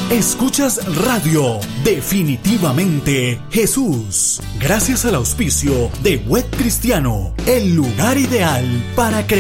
Escuchas Radio Definitivamente Jesús. Gracias al auspicio de Web Cristiano, el lugar ideal para creer.